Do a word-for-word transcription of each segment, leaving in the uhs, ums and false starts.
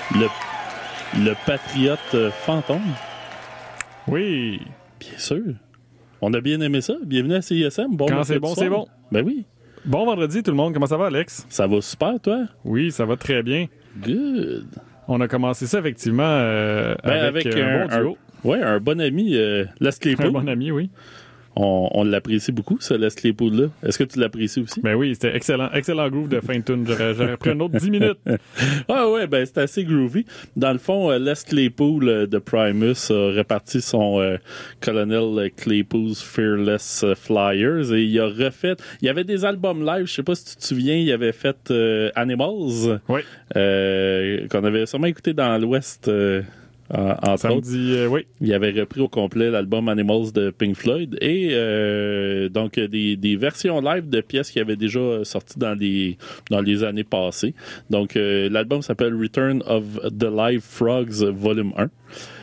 Le, le Patriote euh, Fantôme. Oui. Bien sûr. On a bien aimé ça. Bienvenue à C I S M. Bon Quand c'est bon, soir. c'est bon. Ben oui. Bon vendredi, tout le monde. Comment ça va, Alex? Ça va super, toi? Oui, ça va très bien. Good. On a commencé ça, effectivement, euh, Ben, avec, avec un, un, bon duo. Un, ouais, un bon ami, euh, Les Claypool. Un bon ami, oui. On, on l'apprécie beaucoup, ce Les Claypool-là. Est-ce que tu l'apprécies aussi? Ben oui, c'était excellent. Excellent groove de fin de tune. J'aurais, j'aurais pris un autre dix minutes. Ah ouais, ben c'est assez groovy. Dans le fond, euh, Les Claypool euh, de Primus a réparti son euh, Colonel Claypool's Fearless euh, Flyers et il a refait... Il y avait des albums live, je sais pas si tu te souviens, il avait fait euh, Animals, Oui. euh, qu'on avait sûrement écouté dans l'Ouest... Euh, En, entre Ça me autres, dit, euh, oui. il avait repris au complet l'album Animals de Pink Floyd et euh, donc des, des versions live de pièces qui avaient déjà sorti dans les dans les années passées. Donc euh, l'album s'appelle Return of the Live Frogs Volume un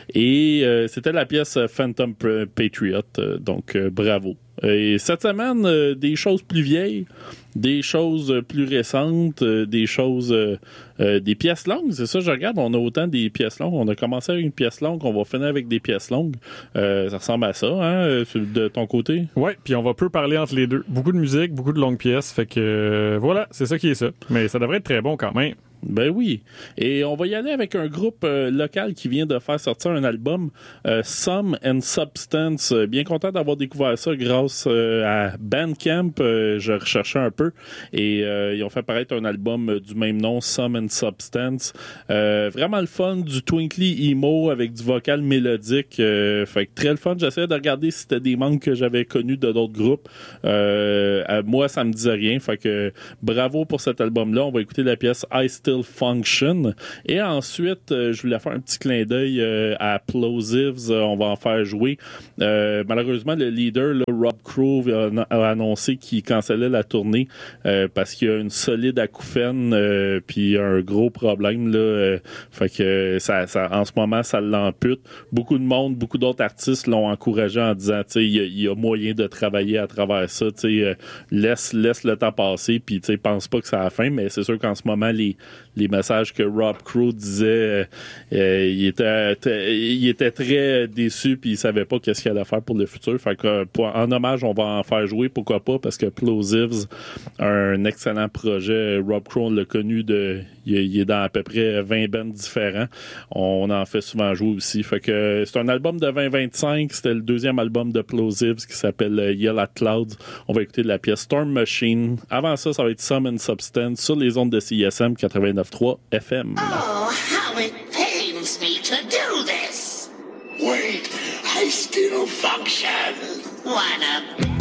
et euh, c'était la pièce Phantom Patriot. Euh, donc euh, bravo. Et cette semaine, euh, des choses plus vieilles, des choses plus récentes, euh, des choses, euh, euh, des pièces longues. C'est ça, je regarde, on a autant des pièces longues. On a commencé avec une pièce longue, on va finir avec des pièces longues. Euh, ça ressemble à ça, hein, de ton côté? Oui, puis on va peu parler entre les deux. Beaucoup de musique, beaucoup de longues pièces. Fait que euh, voilà, c'est ça qui est ça. Mais ça devrait être très bon quand même. Ben oui. Et on va y aller avec un groupe euh, local qui vient de faire sortir un album, euh, Sum and Substance. Euh, bien content d'avoir découvert ça grâce euh, à Bandcamp. Euh, je recherchais un peu et euh, ils ont fait paraître un album euh, du même nom, Sum and Substance. Euh, vraiment le fun, du twinkly emo avec du vocal mélodique. Euh, fait que très le fun. J'essayais de regarder si c'était des membres que j'avais connus de d'autres groupes. Euh, à moi, ça me disait rien. Fait que bravo pour cet album-là. On va écouter la pièce I Still Function. Et ensuite, euh, je voulais faire un petit clin d'œil euh, à Plosives. Euh, on va en faire jouer. Euh, malheureusement, le leader, là, Rob Crow, a, a annoncé qu'il cancellait la tournée euh, parce qu'il y a une solide acouphène euh, puis un gros problème. Là, euh, fait que ça, ça, en ce moment, ça l'ampute. Beaucoup de monde, beaucoup d'autres artistes l'ont encouragé en disant, tu sais, il y, y a moyen de travailler à travers ça. Tu sais, euh, laisse, laisse le temps passer puis tu sais, pense pas que ça a fin. Mais c'est sûr qu'en ce moment, les les messages que Rob Crow disait, euh, euh, il était t- il était très déçu puis il savait pas qu'est-ce qu'il allait faire pour le futur. Fait que pour, en hommage, on va en faire jouer, pourquoi pas, parce que Plosives a un excellent projet. Rob Crow, on l'a connu de il, il est dans à peu près vingt bands différents. On en fait souvent jouer aussi. Fait que c'est un album de vingt vingt-cinq, c'était le deuxième album de Plosives qui s'appelle Yell at Clouds. On va écouter de la pièce Storm Machine. Avant ça, ça va être Sum and Substance sur les ondes de C I S M quatre-vingt-neuf trois F M. Oh, how it pains me to do this. Wait, I still function. Wanna